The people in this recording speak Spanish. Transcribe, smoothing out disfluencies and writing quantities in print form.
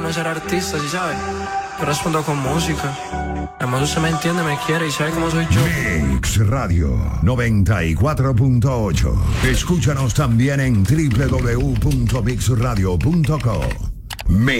no ser artista, ¿sí sabes? Yo respondo con música. Además usted me entiende, me quiere y sabe cómo soy yo. Mix Radio 94.8. Escúchanos también en www.mixradio.co.